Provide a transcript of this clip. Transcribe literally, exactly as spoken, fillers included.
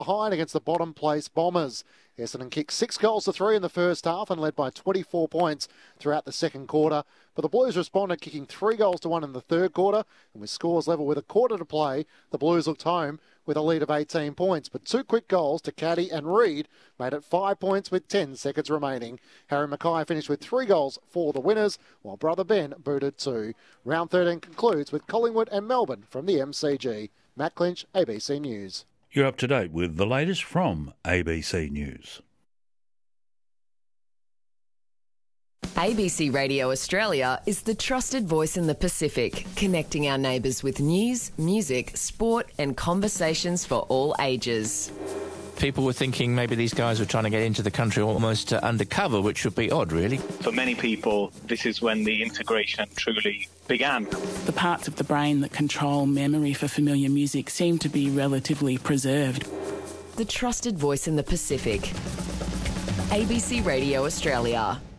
behind against the bottom place Bombers. Essendon kicked six goals to three in the first half and led by twenty-four points throughout the second quarter. But the Blues responded, kicking three goals to one in the third quarter. And with scores level with a quarter to play, the Blues looked home with a lead of eighteen points. But two quick goals to Caddy and Reid made it five points with ten seconds remaining. Harry Mackay finished with three goals for the winners, while brother Ben booted two. Round thirteen concludes with Collingwood and Melbourne from the M C G. Matt Clinch, A B C News. You're up to date with the latest from A B C News. A B C Radio Australia is the trusted voice in the Pacific, connecting our neighbours with news, music, sport and conversations for all ages. People were thinking maybe these guys were trying to get into the country almost uh, undercover, which would be odd, really. For many people, this is when the integration truly began. The parts of the brain that control memory for familiar music seem to be relatively preserved. The trusted voice in the Pacific. A B C Radio Australia.